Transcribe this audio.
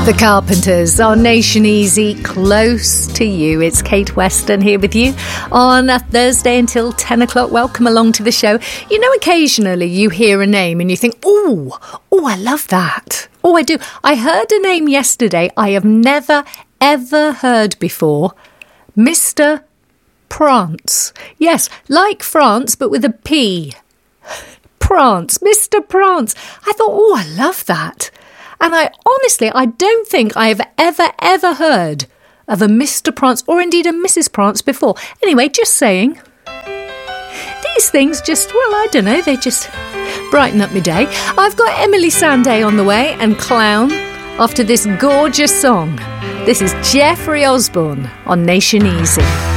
The Carpenters on Nation Easy, close to you. It's Kate Weston here with you on a Thursday until 10 o'clock. Welcome along to the show. You know, occasionally you hear a name and you think, oh, I love that. Oh, I do. I heard a name yesterday I have never, ever heard before. Mr. Prance. Yes, like France, but with a P. Prance. Mr. Prance. I thought, oh, I love that. And I don't think I have ever heard of a Mr. Prance or indeed a Mrs. Prance before. Anyway, just saying. These things just, well, I don't know, they just brighten up my day. I've got Emily Sandé on the way and Clown after this gorgeous song. This is Jeffrey Osborne on Nation Easy.